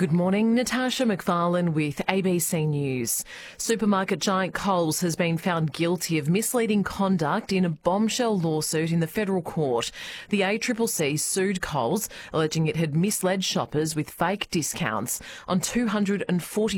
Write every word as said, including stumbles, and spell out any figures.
Good morning, Natasha McFarlane with A B C News. Supermarket giant Coles has been found guilty of misleading conduct in a bombshell lawsuit in the federal court. The A C C C sued Coles, alleging it had misled shoppers with fake discounts on two hundred forty